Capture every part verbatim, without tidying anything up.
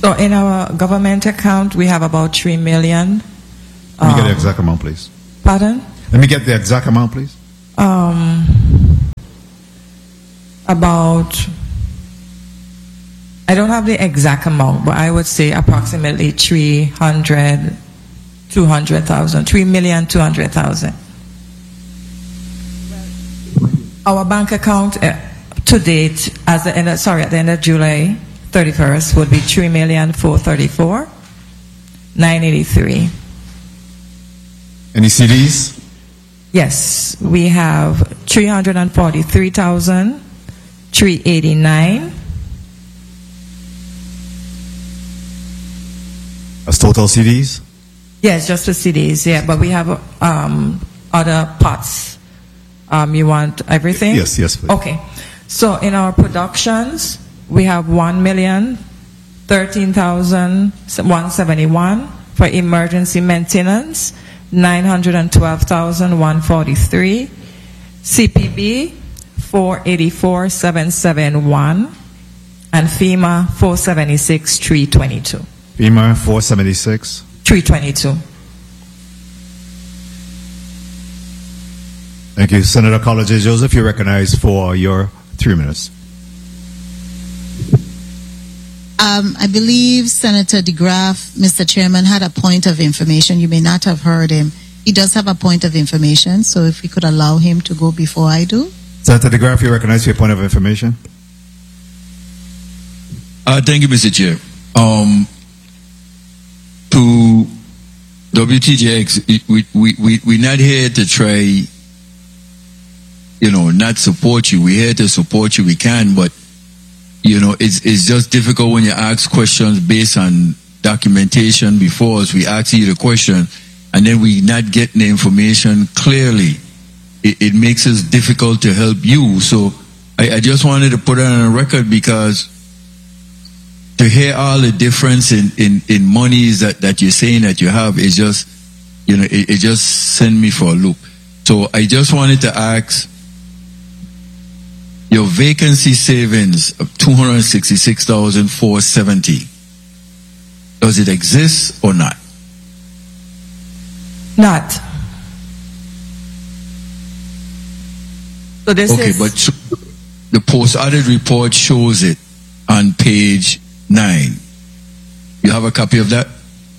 So in our government account, we have about three million. Let me um, get the exact amount, please. Pardon? Let me get the exact amount, please. Um, about, I don't have the exact amount, but I would say approximately three hundred, two hundred thousand, three million two hundred thousand. Our bank account uh, to date, as the end of, sorry, at the end of July thirty-first, would be three million four hundred thirty-four thousand nine hundred eighty-three. Any C Ds? Yes, we have three hundred forty-three thousand three hundred eighty-nine. That's total C Ds? Yes, just for C Ds, yeah, but we have um, other pots. Um, you want everything? Yes, yes, please. Okay. So in our productions, we have one million thirteen thousand one hundred seventy-one for emergency maintenance, nine hundred twelve thousand one hundred forty-three. C P B, four hundred eighty-four thousand seven hundred seventy-one. And FEMA, four hundred seventy-six thousand three hundred twenty-two. FEMA, four hundred seventy-six. three hundred twenty-two. Thank you. Senator College Joseph, you're recognized for your three minutes. Um, I believe Senator DeGraff, Mister Chairman, had a point of information. You may not have heard him. He does have a point of information, so if we could allow him to go before I do. Senator DeGraff, you're recognized for your point of information. Uh, thank you, Mister Chair. Um, to W T J X, we, we, we, we're not here to try, you know, not support you. We're here to support you. We can, but, you know, it's, it's just difficult when you ask questions based on documentation before us. We ask you the question, and then we not getting the information clearly. It, it makes us difficult to help you. So I, I just wanted to put it on a record, because to hear all the difference in, in, in monies that, that you're saying that you have is just, you know, it, it just sent me for a loop. So I just wanted to ask, your vacancy savings of two hundred sixty-six thousand four hundred seventy, does it exist or not? Not. So this okay, is... but the post-audit report shows it on page nine. You have a copy of that?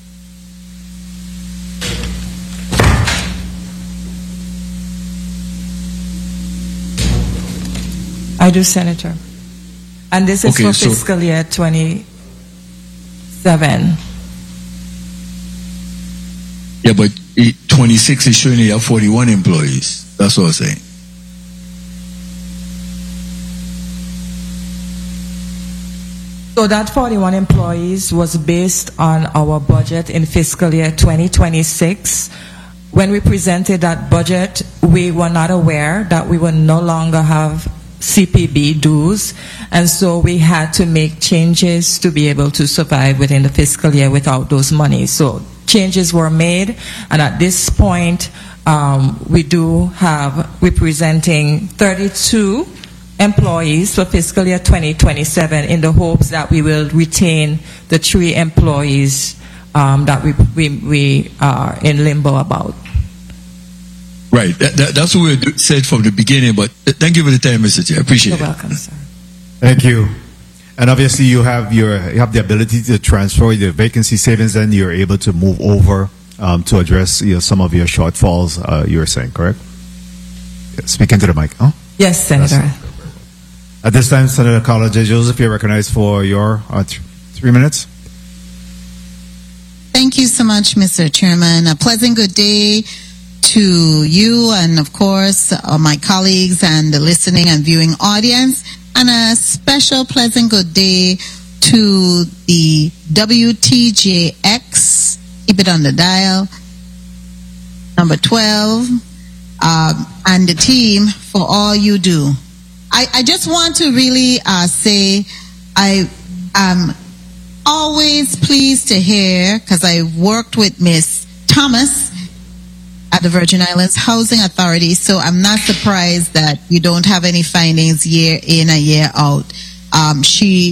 I do, Senator. And this is okay, for so fiscal year twenty-seven. Yeah, but it, twenty-six is showing you have forty-one employees. That's what I'm saying. So that forty-one employees was based on our budget in fiscal year twenty twenty-six. When we presented that budget, we were not aware that we would no longer have C P B dues, and so we had to make changes to be able to survive within the fiscal year without those monies. So changes were made, and at this point, um, we do have representing thirty-two employees for fiscal year twenty twenty-seven, in the hopes that we will retain the three employees um, that we, we, we are in limbo about. Right. That, that, that's what we said from the beginning, but thank you for the time, Mister Chair. I appreciate You're it. welcome, sir. Thank you. And obviously you have your you have the ability to transfer the vacancy savings, and you're able to move over um, to address you know, some of your shortfalls, uh, you were saying, correct? Yeah, speaking to the mic. Oh? Yes, Senator. Yes. At this time, Senator Carla J. Joseph, you're recognized for your uh, th three minutes. Thank you so much, Mister Chairman. A pleasant good day to you and, of course, uh, my colleagues and the listening and viewing audience. And a special pleasant good day to the W T J X, keep it on the dial, number twelve, um, and the team for all you do. I, I just want to really uh, say I am always pleased to hear, because I worked with Miss Thomas at the Virgin Islands Housing Authority, so I'm not surprised that you don't have any findings year in and year out. Um, she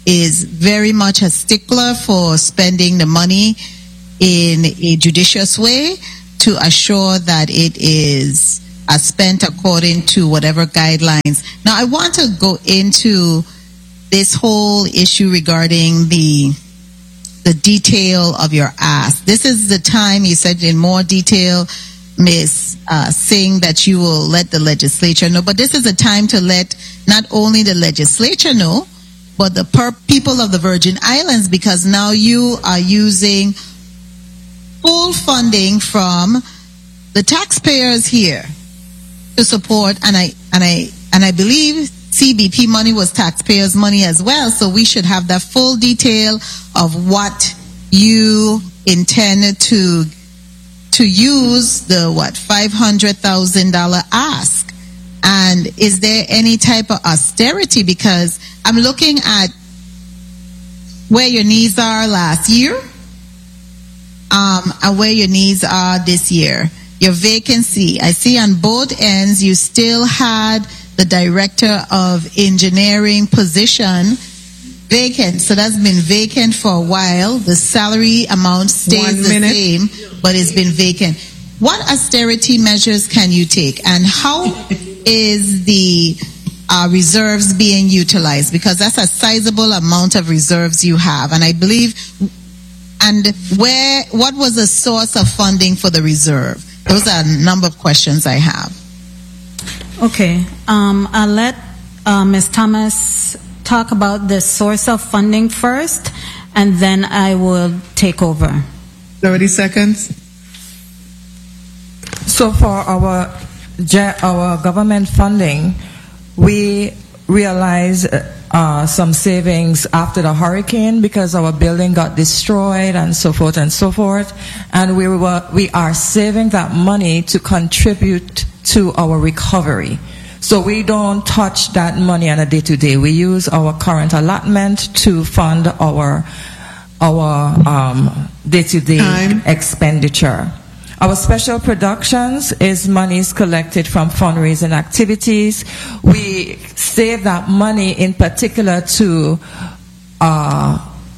is very much a stickler for spending the money in a judicious way to assure that it is uh, spent according to whatever guidelines. Now, I want to go into this whole issue regarding the the detail of your ask. This is the time you said in more detail, Miz Uh, Singh, that you will let the legislature know. But this is a time to let not only the legislature know, but the per- people of the Virgin Islands, because now you are using full funding from the taxpayers here to support, and I and I and I believe C B P money was taxpayers' money as well. So we should have that full detail of what you intend to to use the what five hundred thousand dollar ask. And is there any type of austerity? Because I'm looking at where your needs are last year, um, and where your needs are this year. Your vacancy, I see on both ends you still had the director of engineering position vacant. So that's been vacant for a while. The salary amount stays One the minute. same, but it's been vacant. What austerity measures can you take, and how is the uh, reserves being utilized? Because that's a sizable amount of reserves you have, and I believe. And where? What was the source of funding for the reserve? Those are a number of questions I have. Okay, um, I'll let uh, Miz Thomas talk about the source of funding first, and then I will take over. thirty seconds. So for our ge- our government funding, we realized uh, some savings after the hurricane because our building got destroyed and so forth and so forth, and we were we are saving that money to contribute to our recovery. So we don't touch that money on a day-to-day. We use our current allotment to fund our our um, day-to-day Time. expenditure. Our special productions is monies collected from fundraising activities. We save that money in particular to uh,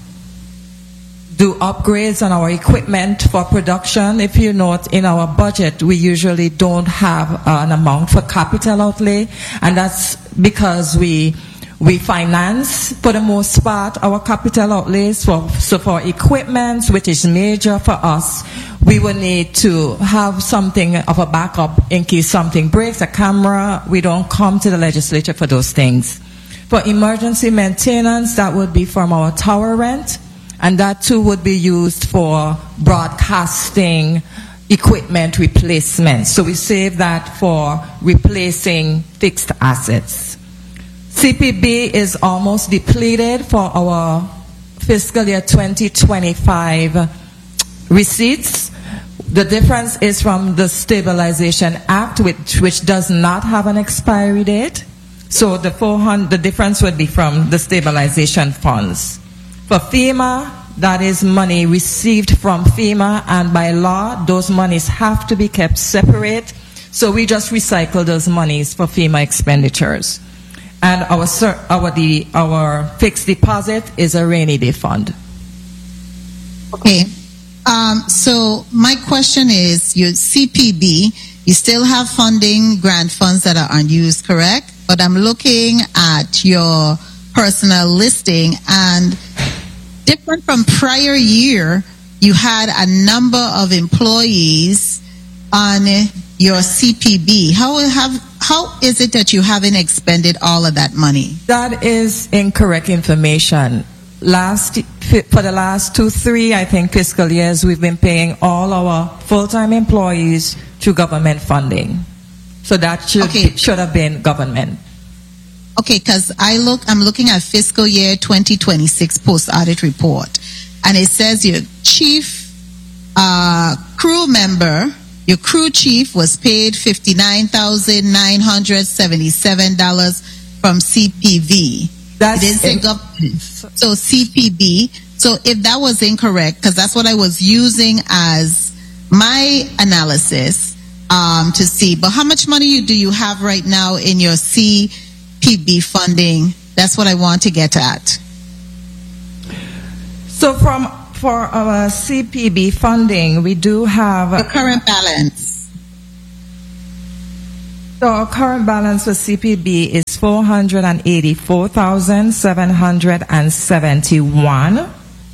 do upgrades on our equipment for production. If you note, in our budget, we usually don't have an amount for capital outlay, and that's because we we finance, for the most part, our capital outlays. For, so for equipment, which is major for us, we will need to have something of a backup in case something breaks, a camera. We don't come to the legislature for those things. For emergency maintenance, that would be from our tower rent, and that too would be used for broadcasting equipment replacement. So we save that for replacing fixed assets. C P B is almost depleted for our fiscal year twenty twenty-five receipts. The difference is from the Stabilization Act, which, which does not have an expiry date. So the four hundred, the difference would be from the stabilization funds. For FEMA, that is money received from FEMA, and by law, those monies have to be kept separate. So we just recycle those monies for FEMA expenditures. And our our the our fixed deposit is a rainy day fund. Okay. Um, so my question is, your C P B, you still have funding, grant funds that are unused, correct? But I'm looking at your personal listing, and different from prior year, you had a number of employees on your C P B. How have how is it that you haven't expended all of that money? That is incorrect information. Last for the last two, three, I think, fiscal years, we've been paying all our full-time employees through government funding. So that should Okay. should have been government. Okay, because I look, I'm looking at fiscal year twenty twenty-six post-audit report, and it says your chief uh, crew member, your crew chief was paid fifty-nine thousand nine hundred seventy-seven dollars from C P V. That's It didn't say in- government. So C P B. So if that was incorrect, because that's what I was using as my analysis um, to see. But how much money do you have right now in your C P B funding? That's what I want to get at. So from for our C P B funding, we do have The current balance. So our current balance for C P B is four hundred eighty-four thousand seven hundred seventy-one.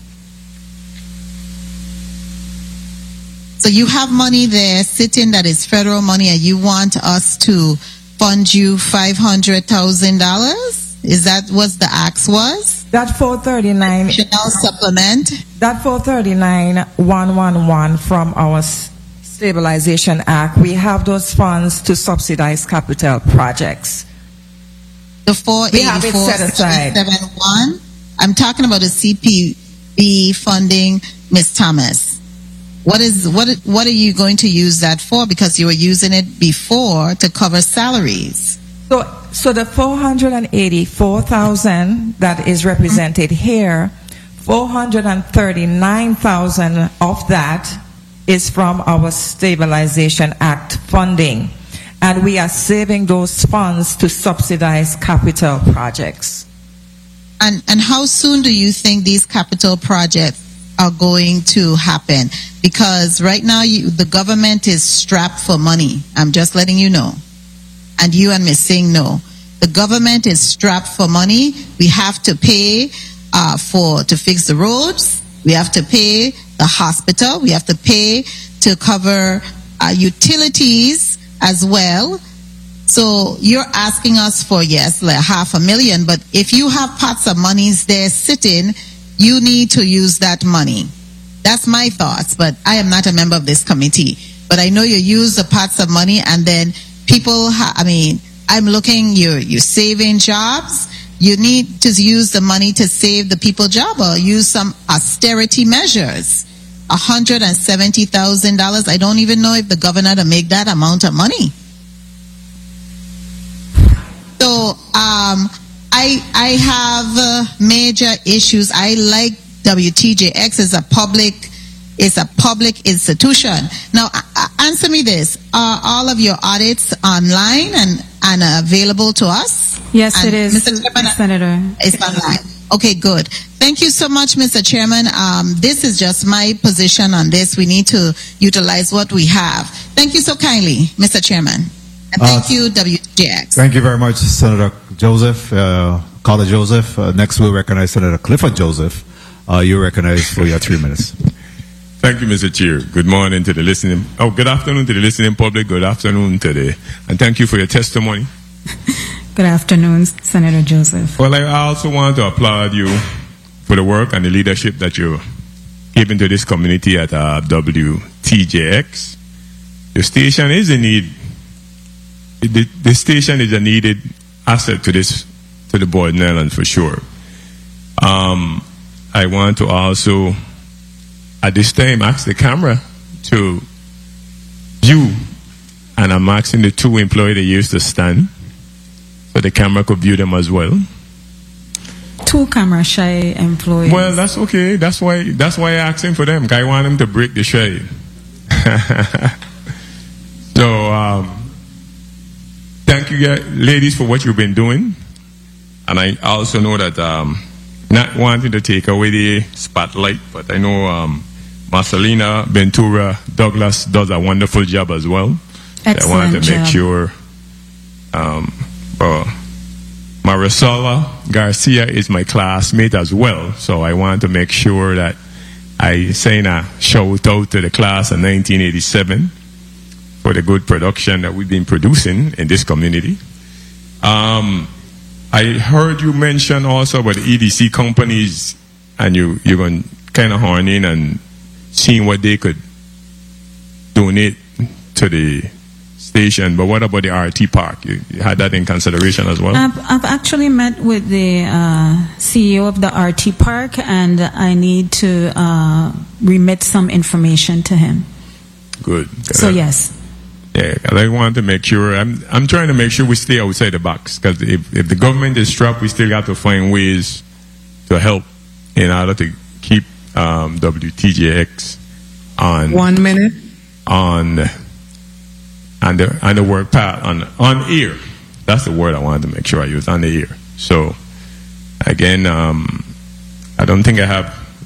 So you have money there sitting that is federal money, and you want us to fund you five hundred thousand dollars? Is that what the ask was? That four thirty-nine Additional supplement? That four thirty-nine one eleven from our S- Stabilization Act, we have those funds to subsidize capital projects. The four We have it set aside. eighty-four seventy-one? I'm talking about the C P B funding, Miz Thomas. What is what? What are you going to use that for? Because you were using it before to cover salaries. So, so the four hundred eighty-four thousand that is represented here, four hundred thirty-nine thousand of that is from our Stabilization Act funding. And we are saving those funds to subsidize capital projects. And and how soon do you think these capital projects are going to happen? Because right now you, the government is strapped for money. I'm just letting you know. And you and Miz Singh know. The government is strapped for money. We have to pay uh, for to fix the roads. We have to pay the hospital. We have to pay to cover uh, utilities as well. So you're asking us for, yes, like half a million, but if you have pots of monies there sitting, you need to use that money. That's my thoughts, but I am not a member of this committee. But I know you use the pots of money, and then people, ha- I mean, I'm looking, you're, you're saving jobs. You need to use the money to save the people job, or use some austerity measures. one hundred seventy thousand dollars. I don't even know if the governor to make that amount of money. So um, I I have uh, major issues. I like W T J X as a public is a public institution. Now, uh, answer me this: are all of your audits online and and available to us? Yes, and it is, Mister Chairman, Senator. it's online. Okay, good. Thank you so much, Mister Chairman. Um, this is just my position on this. We need to utilize what we have. Thank you so kindly, Mister Chairman. And thank Uh, you, W T J X. Thank you very much, Senator Joseph, uh, Carter Joseph. Uh, next, we'll recognize Senator Clifford Joseph. Uh, you're recognized for your three minutes. Thank you, Mister Chair. Good morning to the listening. Oh, good afternoon to the listening public. Good afternoon to the, and thank you for your testimony. Good afternoon, Senator Joseph. Well, I also want to applaud you for the work and the leadership that you're giving to this community at uh, W T J X. Your station is in need. The, the station is a needed asset to this, to the Borden Island for sure. Um, I want to also, at this time, ask the camera to view, and I'm asking the two employees they used to stand, so the camera could view them as well. Two camera shy employees. Well, that's okay. That's why. That's why I'm asking for them. I want them to break the shade. so, um, thank you, guys, ladies, for what you've been doing, and I also know that um, not wanting to take away the spotlight, but I know um, Marcelina Ventura Douglas does a wonderful job as well. Excellent I wanted to job. make sure. Um, uh, Marisol Garcia is my classmate as well, so I want to make sure that I send a shout out to the class of nineteen eighty-seven for the good production that we've been producing in this community. Um, I heard you mention also about the E D C companies, and you, you're going kind of horn in and seeing what they could donate to the station, but what about the R T Park? You, you had that in consideration as well? I've, I've actually met with the uh, C E O of the R T Park, and I need to uh, remit some information to him. Good. So, Uh, yes. Yeah, 'cause I want to make sure, I'm I'm trying to make sure we stay outside the box, because if, if the government is strapped, we still got to find ways to help in order to keep um, W T J X on One minute. on on the on the work path on on air. That's the word I wanted to make sure I use, on the air. So again, um, I don't think I have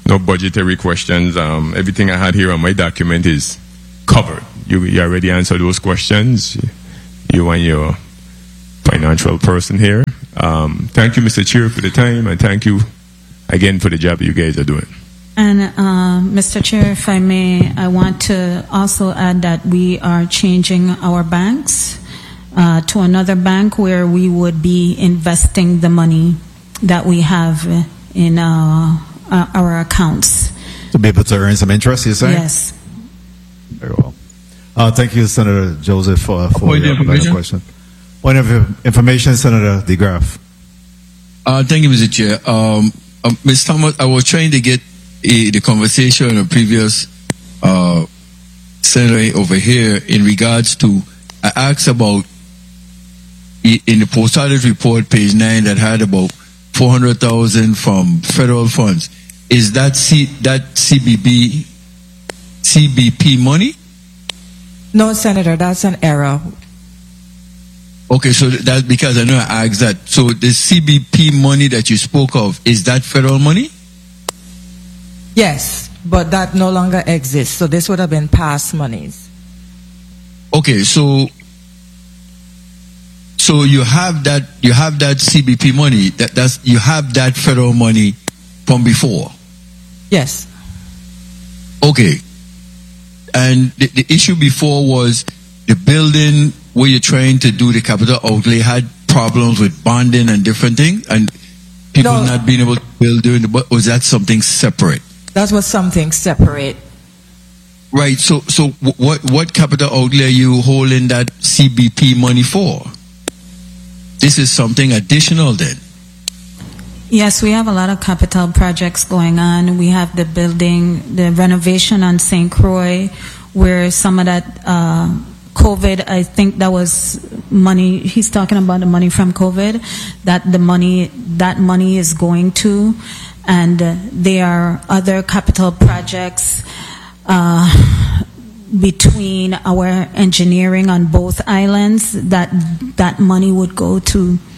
no budgetary questions. Um, everything I had here on my document is covered. You, you already answered those questions. You and your financial person here. Um, thank you, Mister Chair, for the time, and thank you again for the job you guys are doing. And uh, Mister Chair, if I may, I want to also add that we are changing our banks uh, to another bank where we would be investing the money that we have in uh, uh, our accounts. To be able to earn some interest, you're saying? Yes. Very well. Uh, thank you, Senator Joseph, for, for Point your of information. question. Point of information, Senator DeGraff. Uh, thank you, Mister Chair. Um, uh, Miz Thomas, I was trying to get uh, the conversation on a previous uh, senator over here in regards to, I asked about, i- in the post-audit report, page nine, that had about four hundred thousand from federal funds. Is that C, that C B B, C B P money? No, Senator, that's an error. Okay, so that's because I know I asked that. So the C B P money that you spoke of, is that federal money? Yes, but that no longer exists. So this would have been past monies. Okay, so so you have that you have that C B P money. That that's you have that federal money from before. Yes. Okay, and the, the issue before was the building where you're trying to do the capital outlay had problems with bonding and different things, and people No. not being able to build during the. But was that something separate? That was something separate. Right. So so wh- what what capital outlay are you holding that C B P money for? This is something additional then. Yes, we have a lot of capital projects going on. We have the building, the renovation on Saint Croix, where some of that uh, COVID, I think that was money. He's talking about the money from COVID. That the money, that money is going to, and uh, there are other capital projects uh, between our engineering on both islands that that money would go to.